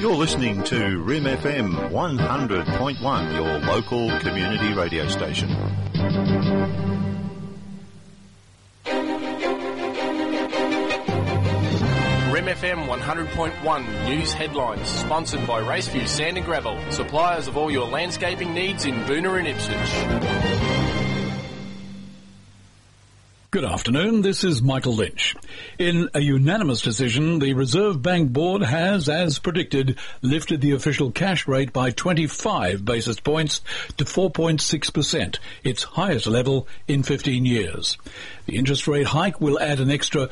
You're listening to RIM FM 100.1, your local community radio station. RIM FM 100.1 News Headlines, sponsored by Raceview Sand and Gravel, suppliers of all your landscaping needs in Boonah and Ipswich. Good afternoon, this is Michael Lynch. In a unanimous decision, the Reserve Bank Board has, as predicted, lifted the official cash rate by 25 basis points to 4.6%, its highest level in 15 years. The interest rate hike will add an extra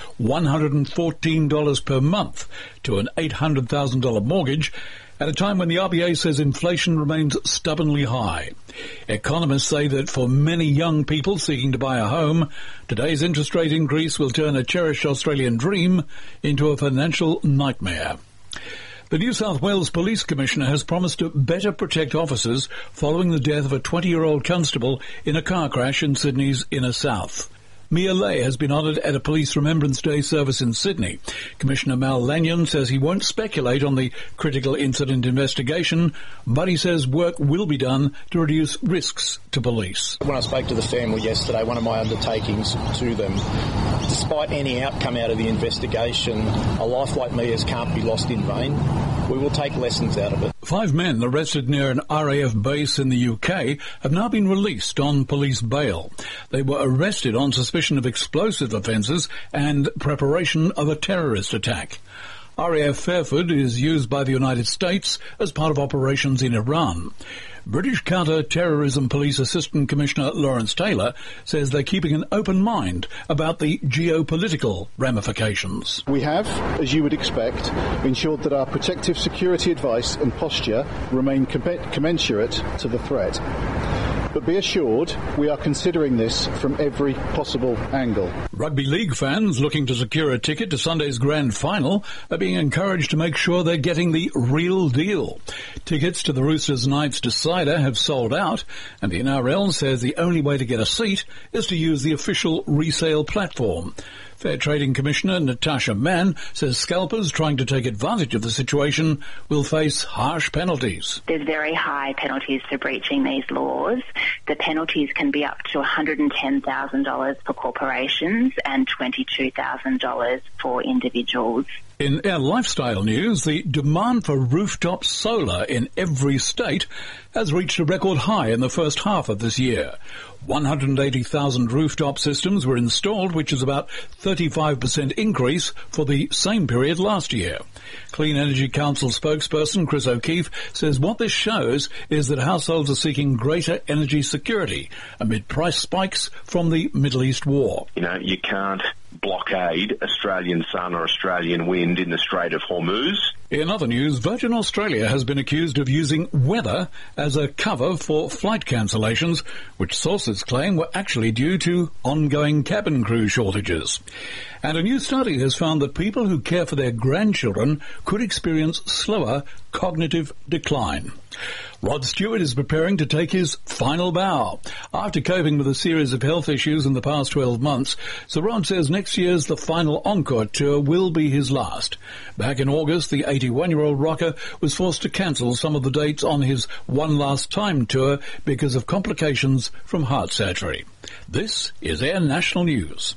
$114 per month to an $800,000 mortgage, at a time when the RBA says inflation remains stubbornly high. Economists say that for many young people seeking to buy a home, today's interest rate increase will turn a cherished Australian dream into a financial nightmare. The New South Wales Police Commissioner has promised to better protect officers following the death of a 20-year-old constable in a car crash in Sydney's inner south. Mia Lay has been honoured at a Police Remembrance Day service in Sydney. Commissioner Mal Lanyon says he won't speculate on the critical incident investigation, but he says work will be done to reduce risks to police. When I spoke to the family yesterday, one of my undertakings to them, despite any outcome out of the investigation, a life like Mia's can't be lost in vain. We will take lessons out of it. 5 men arrested near an RAF base in the UK have now been released on police bail. They were arrested on suspicion of explosive offences and preparation of a terrorist attack. RAF Fairford is used by the United States as part of operations in Iran. British Counter-Terrorism Police Assistant Commissioner Lawrence Taylor says they're keeping an open mind about the geopolitical ramifications. We have, as you would expect, ensured that our protective security advice and posture remain commensurate to the threat. But be assured, we are considering this from every possible angle. Rugby league fans looking to secure a ticket to Sunday's grand final are being encouraged to make sure they're getting the real deal. Tickets to the Roosters Knights decider have sold out, and the NRL says the only way to get a seat is to use the official resale platform. Fair Trading Commissioner Natasha Mann says scalpers trying to take advantage of the situation will face harsh penalties. There's very high penalties for breaching these laws. The penalties can be up to $110,000 for corporations and $22,000 for individuals. In our lifestyle news, the demand for rooftop solar in every state has reached a record high in the first half of this year. 180,000 rooftop systems were installed, which is about 35% increase for the same period last year. Clean Energy Council spokesperson Chris O'Keefe says what this shows is that households are seeking greater energy security amid price spikes from the Middle East war. You know, you can't blockade Australian sun or Australian wind in the Strait of Hormuz. In other news, Virgin Australia has been accused of using weather as a cover for flight cancellations, which sources claim were actually due to ongoing cabin crew shortages. And a new study has found that people who care for their grandchildren could experience slower cognitive decline. Rod Stewart is preparing to take his final bow. After coping with a series of health issues in the past 12 months, Sir Rod says next year's The Final Encore tour will be his last. Back in August, the 81-year-old rocker was forced to cancel some of the dates on his One Last Time tour because of complications from heart surgery. This is Air National News.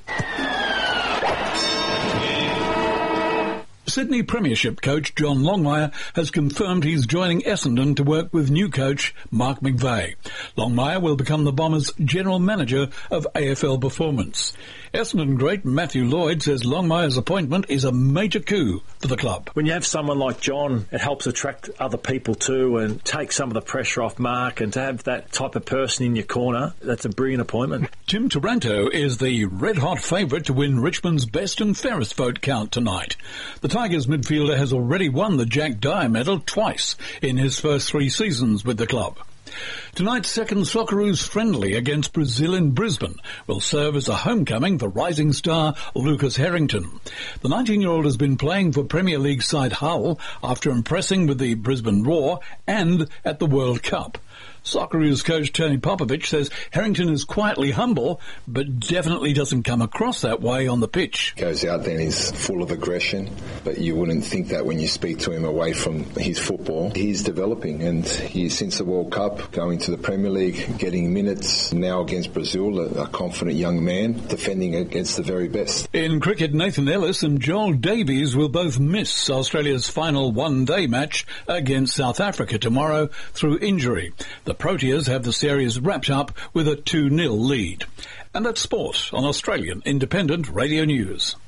Sydney Premiership coach John Longmire has confirmed he's joining Essendon to work with new coach Mark McVeigh. Longmire will become the Bombers' general manager of AFL Performance. Essendon great Matthew Lloyd says Longmire's appointment is a major coup for the club. When you have someone like John, it helps attract other people too and take some of the pressure off Mark, and to have that type of person in your corner, that's a brilliant appointment. Tim Taranto is the red-hot favourite to win Richmond's best and fairest vote count tonight. The Tigers midfielder has already won the Jack Dyer medal twice in his first 3 seasons with the club. Tonight's second Socceroos friendly against Brazil in Brisbane will serve as a homecoming for rising star Lucas Harrington. The 19-year-old has been playing for Premier League side Hull after impressing with the Brisbane Roar and at the World Cup. Socceroos coach Tony Popovich says Harrington is quietly humble, but definitely doesn't come across that way on the pitch. Goes out there and he's full of aggression, but you wouldn't think that when you speak to him away from his football. He's developing, and he's since the World Cup, going to the Premier League, getting minutes now against Brazil, a confident young man, defending against the very best. In cricket, Nathan Ellis and Joel Davies will both miss Australia's final one-day match against South Africa tomorrow through injury. The Proteas have the series wrapped up with a 2-0 lead. And that's sport on Australian Independent Radio News.